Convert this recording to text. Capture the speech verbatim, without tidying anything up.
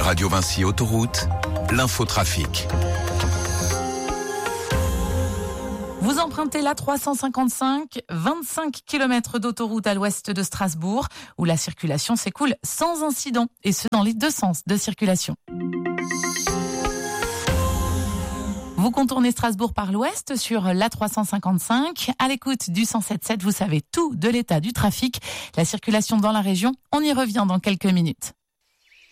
Radio Vinci Autoroute, l'infotrafic. Vous empruntez l'A trois cent cinquante-cinq, vingt-cinq kilomètres d'autoroute à l'ouest de Strasbourg, où la circulation s'écoule sans incident, et ce dans les deux sens de circulation. Vous contournez Strasbourg par l'ouest sur l'A trois cent cinquante-cinq. À l'écoute du cent sept sept, vous savez tout de l'état du trafic. La circulation dans la région, on y revient dans quelques minutes.